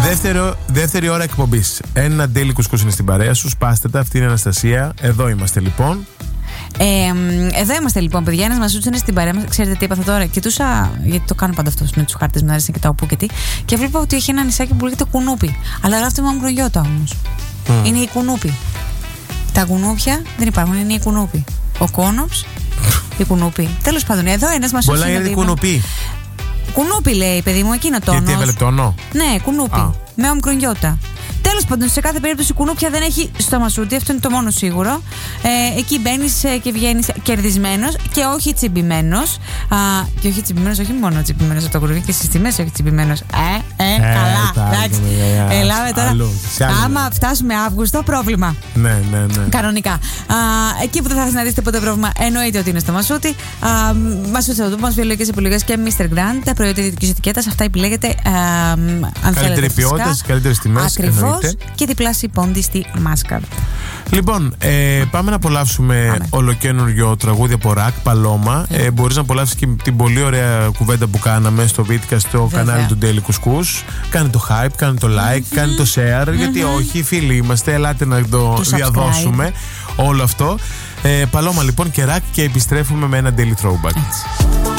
Δεύτερη ώρα εκπομπής. Ένα daily κουσκούς είναι στην παρέα σου. Σπάστε τα, αυτή είναι η Αναστασία. Εδώ είμαστε λοιπόν. Εδώ είμαστε λοιπόν, παιδιά. Ένας Μασούτσος είναι στην παρέα μας. Ξέρετε τι έπαθα τώρα? Κοιτούσα, γιατί το κάνω πάντα αυτό με τους χάρτες, μου αρέσει να κοιτάω πού και τι. Και βλέπω ότι έχει ένα νησάκι που λέγεται Κουνούπι. Αλλά γράφεται με Αμβρογιώτα όμως. Είναι η Κουνούπι. Τα κουνούπια δεν υπάρχουν, είναι η Κουνούπι. Ο Κόνοψ, η Κουνούπι. Τέλος πάντων, εδώ ένας Μασούτσος. Πολλά είναι Κουνούπι. Κουνούπι λέει, παιδί μου, εκείνο τόνο. Γιατί έβαλε τόνο? Ναι, Κουνούπι. Με ομικρονιώτα. Τέλος πάντων, σε κάθε περίπτωση κουνούπια δεν έχει στο Μασούτι, αυτό είναι το μόνο σίγουρο. Εκεί μπαίνεις και βγαίνεις κερδισμένος και όχι τσιμπημένος. Και όχι τσιμπημένος, όχι μόνο τσιμπημένος από το κουνούπι, και στις τιμές όχι τσιμπημένος. Καλά, εντάξει. Ελάμε τώρα. Άμα φτάσουμε Αύγουστο, πρόβλημα. Ναι. Κανονικά. Εκεί που δεν θα θες να δείτε ποτέ πρόβλημα, εννοείται ότι είναι στο Μασούτι. Μασούτι θα το πούμε, βιολογικές επιλογές και Mr. Grand, τα προϊόντα ιδιωτικής ετικέτας. Αυτά επιλέγετε αν θέλετε. Καλύτερη ποιότητα, καλύτερες τιμές. Ακριβώς. Και διπλάσια πόντι στη Μάσκαρ. Λοιπόν, πάμε να απολαύσουμε ολοκαίνουργιο τραγούδι από Ρακ, Παλώμα. Μπορείς να απολαύσεις και την πολύ ωραία κουβέντα που κάναμε στο βίντεο στο κανάλι του Daily Κουσκούς. Κάνε το hype, κάνε το like, κάνε το share. Γιατί όχι, φίλοι είμαστε, ελάτε να το διαδώσουμε όλο αυτό. Παλώμα λοιπόν και Ρακ, και επιστρέφουμε με ένα Daily Throwback.